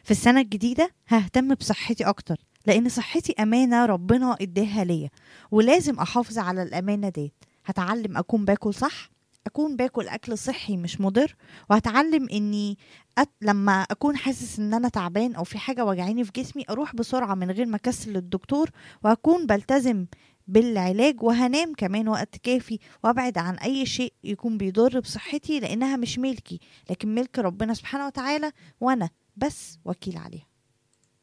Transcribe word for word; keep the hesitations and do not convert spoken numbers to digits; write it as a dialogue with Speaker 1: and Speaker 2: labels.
Speaker 1: في السنة الجديدة ههتم بصحتي أكتر، لأن صحتي أمانة ربنا إداها ليا، ولازم أحافظ على الأمانة ديت. هتعلم أكون باكل صح، أكون باكل أكل صحي مش مضر، وهتعلم إني أت... لما أكون حاسس إن أنا تعبان أو في حاجة وجعاني في جسمي أروح بسرعة من غير ما أكسل للدكتور، وهكون بلتزم بالعلاج، وهنام كمان وقت كافي، وابعد عن اي شيء يكون بيضر بصحتي، لانها مش ملكي لكن ملك ربنا سبحانه وتعالى، وانا بس وكيل عليها.